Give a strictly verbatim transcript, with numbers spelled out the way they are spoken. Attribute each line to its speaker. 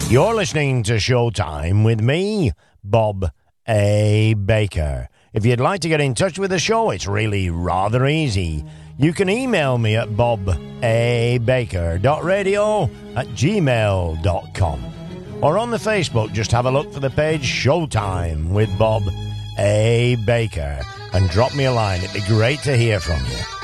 Speaker 1: You're listening to Showtime with me, Bob A. Baker. If you'd like to get in touch with the show, it's really rather easy. You can email me at bobabaker.radio at gmail dot com. Or on the Facebook, just have a look for the page Showtime with Bob A. Baker and drop me a line. It'd be great to hear from you.